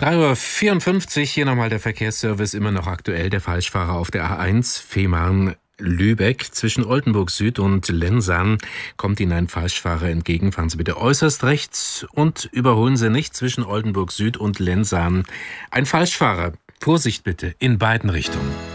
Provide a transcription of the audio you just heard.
3:54 Uhr, hier nochmal der Verkehrsservice, immer noch aktuell. Der Falschfahrer auf der A1 Fehmarn-Lübeck. Zwischen Oldenburg Süd und Lensahn kommt Ihnen ein Falschfahrer entgegen. Fahren Sie bitte äußerst rechts und überholen Sie nicht zwischen Oldenburg Süd und Lensahn. Ein Falschfahrer. Vorsicht bitte in beiden Richtungen.